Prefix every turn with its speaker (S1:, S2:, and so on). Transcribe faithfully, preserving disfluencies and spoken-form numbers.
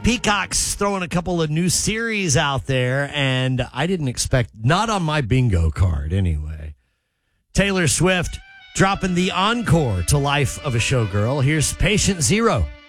S1: Peacock's throwing a couple of new series out there, and I didn't expect, not on my bingo card anyway. Taylor Swift dropping the encore to Life of a Showgirl. Here's Patient Zero.